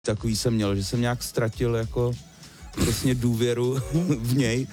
Takový jsem měl, že jsem nějak ztratil jako přesně důvěru v něj.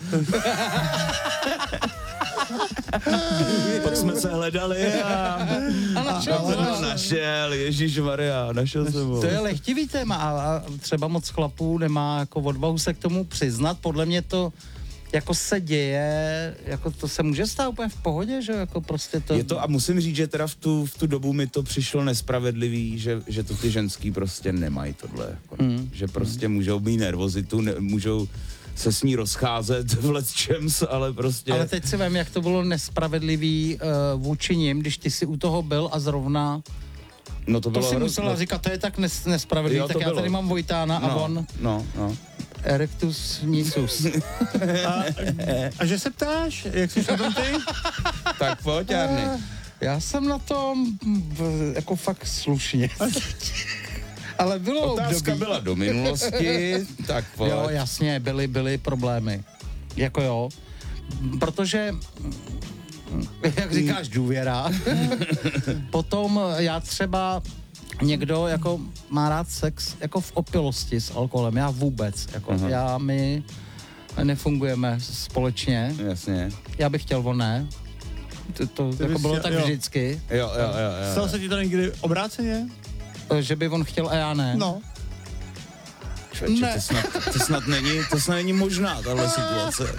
Pak jsme se hledali a našel, ježišmarja, našel jsem ho. To je lehtivý téma a třeba moc chlapů nemá jako odvahu se k tomu přiznat. Podle mě to jako se děje, jako to se může stát úplně v pohodě, že jako prostě to... Je to a musím říct, že teda v tu dobu mi to přišlo nespravedlivý, že to ty ženský prostě nemají tohle. Jako, že prostě můžou mít nervozitu, můžou se s ní rozcházet v lecčems, ale prostě... Ale teď si vem, jak to bylo nespravedlivý vůči nim, když ty si u toho byl a zrovna... No to bylo... To si musela říkat, to je tak nespravedlivý, jo, tak já tady mám Vojtána a on... No. Erectus nisus. A že se ptáš, jak jsi na tom ty? Tak pojď, Jarny. Já jsem na tom jako fakt slušně. Ale bylo Otázka období. byla do minulosti, tak pojď. Jo, jasně, byly problémy. Jako jo. Protože, jak říkáš, důvěra. Potom já třeba někdo jako má rád sex jako v opilosti s alkoholem, já vůbec, jako my nefungujeme společně. Jasně. Já bych chtěl, on ne. To jako bylo tak vždycky. Jo. Stalo se ti to někdy obráceně? Že by on chtěl a já ne. No. Čověče, to snad není možná, tahle situace.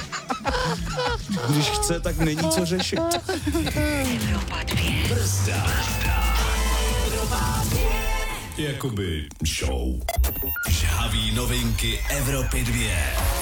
Když chce, tak není co řešit. Jakoby show. Žhavý novinky Evropy 2.